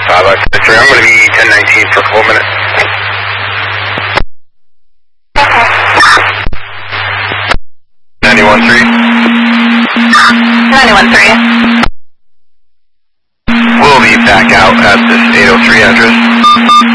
553, I'm going to be 1019 for 4 minutes. Okay. 91.3. 91.3. We'll be back out at this 803 address.